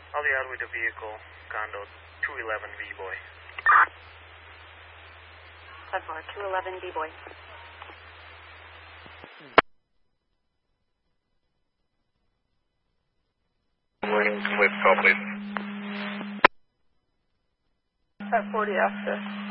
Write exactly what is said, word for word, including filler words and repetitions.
I'll be out with the vehicle, condo two eleven V-Boy. ten four, two eleven V-Boy. Complete call, please. ten forty after.